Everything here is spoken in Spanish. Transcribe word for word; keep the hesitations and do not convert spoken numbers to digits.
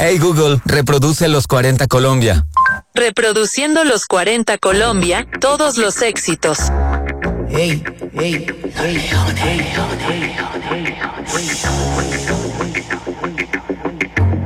Hey Google, reproduce Los cuarenta Colombia. Reproduciendo Los cuarenta Colombia, todos los éxitos. Hey, hey, hey, hey, hey, hey.